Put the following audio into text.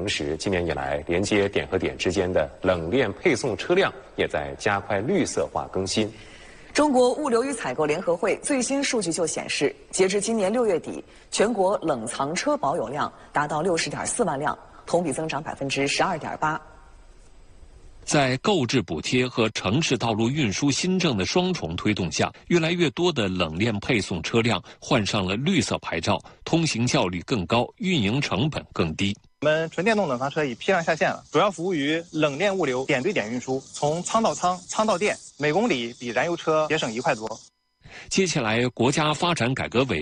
同时，今年以来，连接点和点之间的冷链配送车辆也在加快绿色化更新。 中国物流与采购联合会最新数据就显示，截至今年6月底，全国冷藏车保有量达到60.4万辆，同比增长12.8%。 在购置补贴和城市道路运输新政的双重推动下，越来越多的冷链配送车辆换上了绿色牌照，通行效率更高，运营成本更低。 我们纯电动冷藏车已批量下线了，主要服务于冷链物流、点对点运输，从仓到仓，仓到店，每公里比燃油车节省1块多。 接下来，国家发展改革委